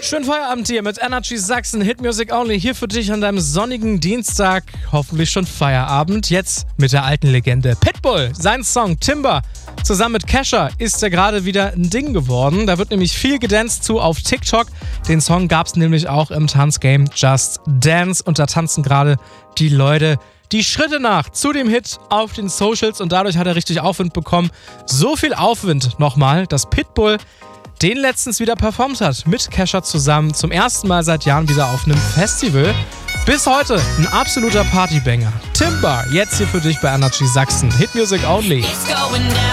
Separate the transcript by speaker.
Speaker 1: Schönen Feierabend hier mit Energy Sachsen, Hit Music Only, hier für dich an deinem sonnigen Dienstag. Hoffentlich schon Feierabend. Jetzt mit der alten Legende Pitbull. Sein Song Timber zusammen mit Kesha ist ja gerade wieder ein Ding geworden. Da wird nämlich viel gedanced zu auf TikTok. Den Song gab es nämlich auch im Tanzgame Just Dance. Und da tanzen gerade die Leute die Schritte nach zu dem Hit auf den Socials. Und dadurch hat er richtig Aufwind bekommen. So viel Aufwind nochmal, dass Pitbull den letztens wieder performt hat, mit Kesha zusammen, zum ersten Mal seit Jahren wieder auf einem Festival. Bis heute ein absoluter Partybanger. Timber, jetzt hier für dich bei Energy Sachsen. Hit Music Only.